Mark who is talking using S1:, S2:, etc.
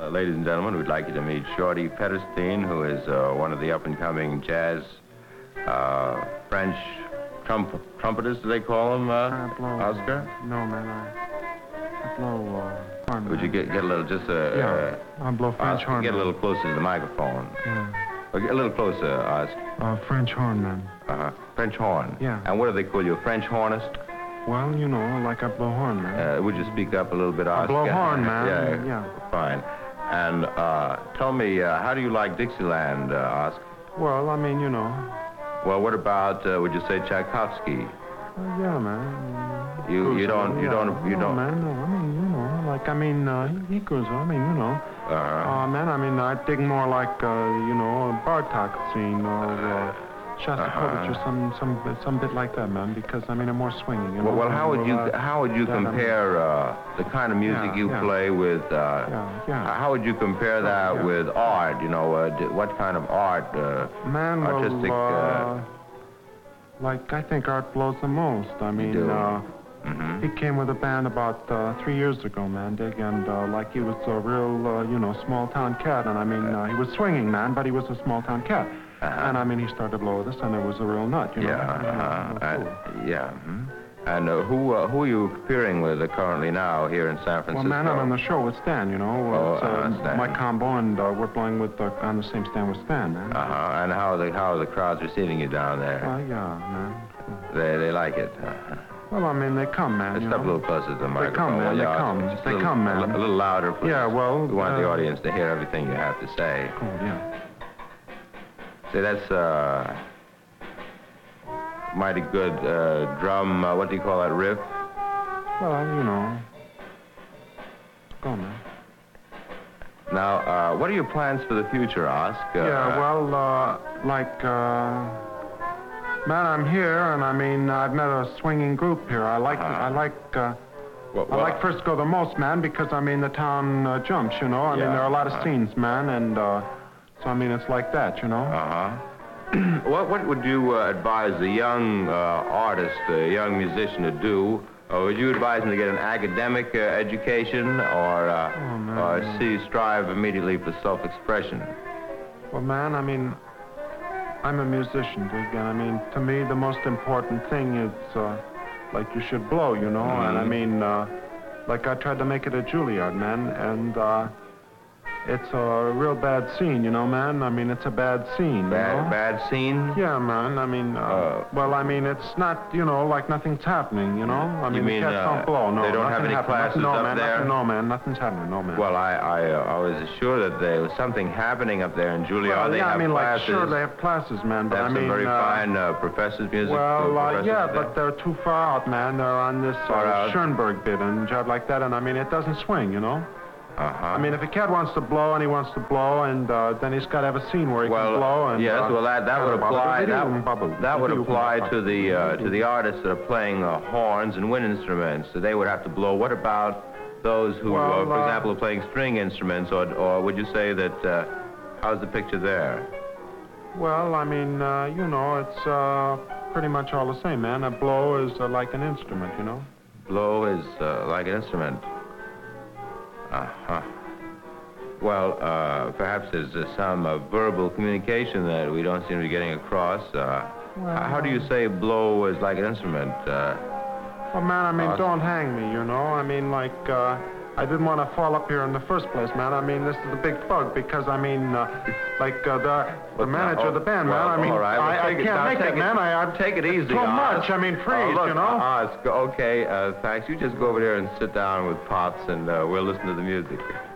S1: Ladies and gentlemen, we'd like you to meet Shorty Petterstein, who is one of the up-and-coming jazz French trumpeters, do they call them, Oscar?
S2: No, man, I blow horn.
S1: Would you get a little, just
S2: yeah, I blow French horn.
S1: Get a little closer to the microphone.
S2: Yeah.
S1: Get a little closer, Oscar.
S2: French horn, man.
S1: French horn?
S2: Yeah.
S1: And what do they call you, a French hornist?
S2: Well, you know, like I blow horn, man.
S1: Would you speak up a little bit, Oscar?
S2: I blow horn, man.
S1: Yeah. Fine. And tell me, how do you like Dixieland, Oscar?
S2: Well, I mean, you know.
S1: Well, what about, would you say Tchaikovsky?
S2: Yeah, man.
S1: You don't.
S2: No, man, no. I mean, you know, like, I mean, he goes, I mean, you know. Man, I mean, I dig more like, you know, Bartok scene or Shostakovich or some bit like that, man, because, I mean, I'm more swinging. You know?
S1: Well, how would you compare the kind of music you play with, how would you compare that with art, you know, what kind of art,
S2: man,
S1: artistic...
S2: like, I think art blows the most. I mean, he came with a band about 3 years ago, man, Dig, and like he was a real, you know, small-town cat, and I mean, he was swinging, man, but he was a small-town cat. And I mean, he started to blow with us, and it was a real nut, you know?
S1: And who are you appearing with currently now here in San Francisco?
S2: Well, man, I'm on the show with Stan, you know.
S1: Stan.
S2: My combo, and we're playing with on the same stand with Stan, man.
S1: And how are the crowds receiving you down there?
S2: Yeah,
S1: man. They like it.
S2: Well, I mean, they come, man.
S1: Step a little closer to the microphone.
S2: They come, man. They come, man.
S1: A little louder, please.
S2: Yeah, well...
S1: We want the audience to hear everything you have to say.
S2: Cool, yeah.
S1: See, that's mighty good drum, what do you call that, riff?
S2: Well, you know. Go, man.
S1: Now, what are your plans for the future, Oscar?
S2: Yeah, well, like, man, I'm here, and I mean, I've met a swinging group here. I like Frisco the most, man, because, I mean, the town jumps, you know? I mean, there are a lot of scenes, man, and, so, I mean, it's like that, you know?
S1: What would you advise a young artist, a young musician to do? Would you advise him to get an academic education or strive immediately for self-expression?
S2: Well, man, I mean, I'm a musician, Dig, and I mean, to me, the most important thing is, like, you should blow, you know? And I mean, like, I tried to make it at Juilliard, man, and, it's a real bad scene, you know, man. I mean, it's a bad scene,
S1: Bad scene?
S2: Yeah, man. I mean, well, I mean, it's not, you know, like nothing's happening, you know? I mean, the cats don't blow, no.
S1: They don't have any classes up there?
S2: No, man, nothing's happening, no, man.
S1: Well, I was assured that there was something happening up there in Juilliard.
S2: Well,
S1: they have
S2: classes.
S1: Like,
S2: sure, they have classes, man, but
S1: they have some very fine professors' music.
S2: Well, yeah, but they're too far out, man. They're on this Schoenberg bit and job like that, and I mean, it doesn't swing, you know? I mean, if a cat wants to blow and he wants to blow, and then he's got to have a scene where he can blow. And,
S1: yes, well, that would apply. That would apply to the artists that are playing horns and wind instruments. So they would have to blow. What about those who, for example, are playing string instruments, or would you say that? How's the picture there?
S2: Well, I mean, you know, it's pretty much all the same, man. A blow is like an instrument, you know.
S1: Blow is like an instrument. Well, perhaps there's some verbal communication that we don't seem to be getting across. How do you say blow is like an instrument?
S2: Well, man, I mean, don't hang me, you know? I mean, like, I didn't want to fall up here in the first place, man. I mean, this is a big bug because, I mean, like, the manager of the band, man, I mean, I can't make it, man. I
S1: take it easy.
S2: Too much. I mean, freeze,
S1: look,
S2: you know?
S1: Okay, thanks. You just go over there and sit down with Pops, and we'll listen to the music.